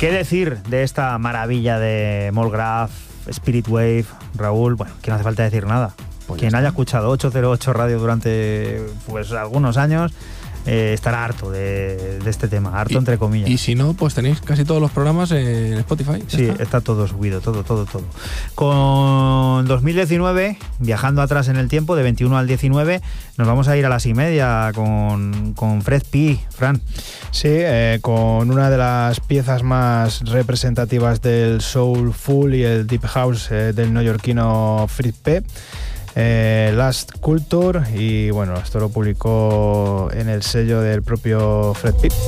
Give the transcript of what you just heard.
¿Qué decir de esta maravilla de Molgraph, Spirit Wave, Raúl? Bueno, que no hace falta decir nada. Pues quien haya escuchado 808 Radio durante pues algunos años estará harto de este tema, harto entre comillas. Y si no, pues tenéis casi todos los programas en Spotify. Sí, está todo subido, todo. Con 2019, viajando atrás en el tiempo, de 21 al 19, nos vamos a ir a las 6:30 con Fred P. Fran. Sí, con una de las piezas más representativas del soulful y el deep house del neoyorquino Fred P. Last Culture, y bueno, esto lo publicó en el sello del propio Fred P.